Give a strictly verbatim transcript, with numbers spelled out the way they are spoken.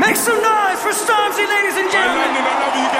Make some noise for Stormzy, ladies and I gentlemen. landed, I love you